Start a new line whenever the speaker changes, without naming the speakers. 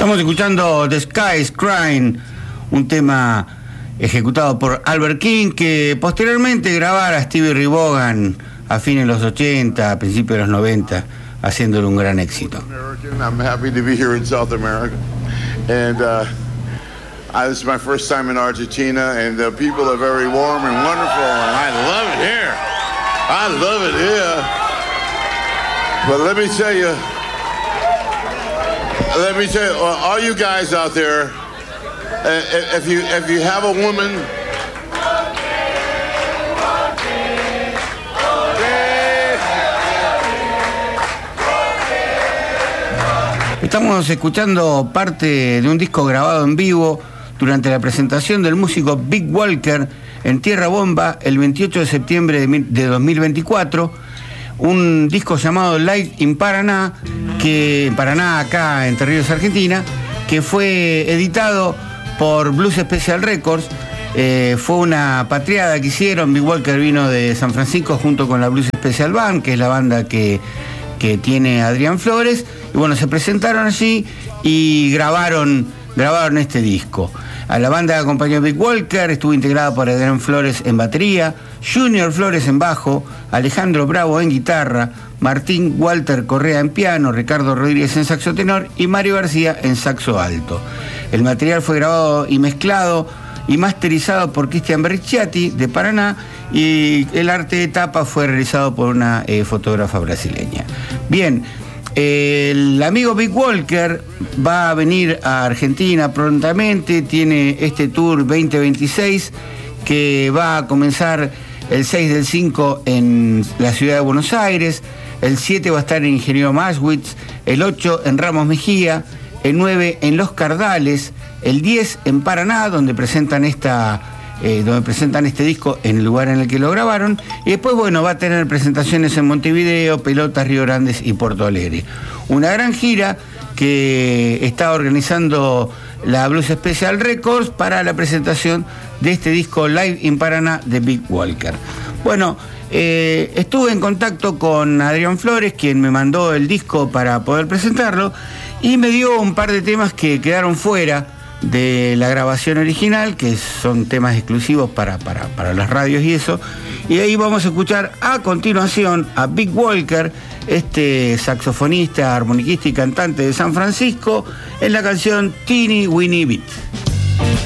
Estamos escuchando The Sky is Crying, un tema ejecutado por Albert King, que posteriormente grabara a Stevie Ray Vaughan a fines de los 80, a principios de los 90, haciéndole un gran éxito.
I'm happy to be here in South America, and this is my first time in Argentina, and the people are very warm and wonderful, and I love it here. I love it here. But let me tell you, all you guys out there, if you have a woman,
estamos escuchando parte de un disco grabado en vivo durante la presentación del músico Big Walker en Tierra Bomba el 28 de septiembre de 2024. Un disco llamado Live in Paraná, acá en Entre Ríos, Argentina, que fue editado por Blues Special Records. Fue una patriada que hicieron. Big Walker vino de San Francisco junto con la Blues Special Band, que es la banda que tiene Adrián Flores, y bueno, se presentaron allí y grabaron este disco. A la banda acompañó Big Walker, estuvo integrada por Adrián Flores en batería, Junior Flores en bajo, Alejandro Bravo en guitarra, Martín Walter Correa en piano, Ricardo Rodríguez en saxo tenor y Mario García en saxo alto. El material fue grabado y mezclado y masterizado por Cristian Bericciati de Paraná, y el arte de tapa fue realizado por una fotógrafa brasileña. Bien, el amigo Big Walker va a venir a Argentina prontamente, tiene este tour 2026 que va a comenzar el 6 del 5 en la ciudad de Buenos Aires, el 7 va a estar en Ingeniero Maschwitz, el 8 en Ramos Mejía, el 9 en Los Cardales, el 10 en Paraná, donde presentan este disco en el lugar en el que lo grabaron, y después, bueno, va a tener presentaciones en Montevideo, Pelotas, Río Grandes y Porto Alegre. Una gran gira que está organizando la Blues Special Records para la presentación de este disco Live in Paraná de Big Walker. Bueno, estuve en contacto con Adrián Flores, quien me mandó el disco para poder presentarlo, y me dio un par de temas que quedaron fuera de la grabación original, que son temas exclusivos para las radios y eso, y ahí vamos a escuchar a continuación a Big Walker, este saxofonista, armoniquista y cantante de San Francisco, en la canción Teeny Weeny Bit.